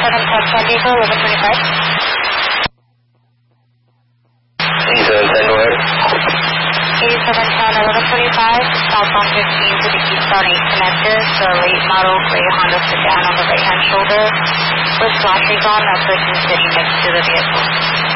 San Diego, 1125. 8710, go ahead. 8710, 1125, southbound 15 to the eastbound 8 connector, the late model gray Honda sedan on the right-hand shoulder, with flashers on, that person sitting next to the vehicle.